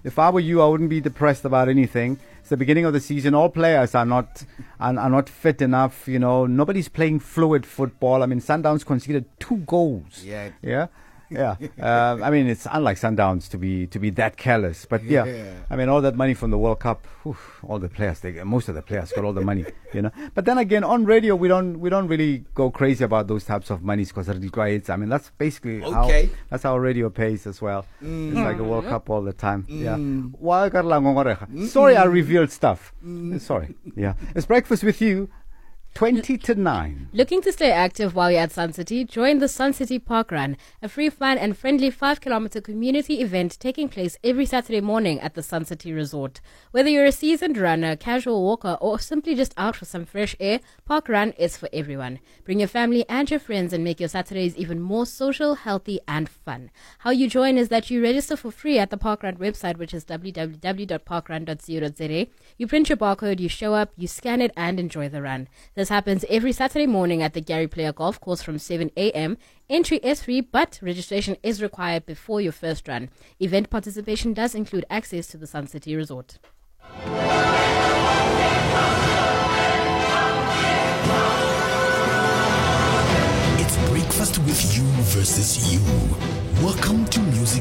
If I were you, I wouldn't be depressed about anything. It's the beginning of the season. All players are not fit enough. Nobody's playing fluid football. I mean, Sundowns conceded 2 goals. Yeah. It's unlike Sundowns to be that careless. But all that money from the World Cup, all the players, most of the players got all the money, But then again, on radio, we don't really go crazy about those types of monies because that's basically that's how radio pays as well. It's like a World Cup all the time. Sorry, I revealed stuff. Sorry. Yeah, it's breakfast with you. 20 to 9. Looking to stay active while you're at Sun City? Join the Sun City Park Run, a free, fun and friendly 5-kilometer community event taking place every Saturday morning at the Sun City Resort. Whether you're a seasoned runner, casual walker, or simply just out for some fresh air, Park Run is for everyone. Bring your family and your friends and make your Saturdays even more social, healthy and fun. How you join is that you register for free at the Park Run website, which is www.parkrun.co.za. You print your barcode, you show up, you scan it and enjoy the run. This happens every Saturday morning at the Gary Player Golf Course from 7 a.m. Entry is free, but registration is required before your first run. Event participation does include access to the Sun City Resort. It's breakfast with you versus you. Welcome to Music